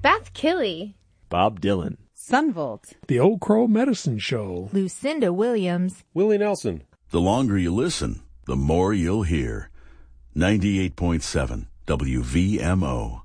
Beth Killey, Bob Dylan, Sunvolt, The Old Crow Medicine Show, Lucinda Williams, Willie Nelson. The longer you listen, the more you'll hear. 98.7 WVMO.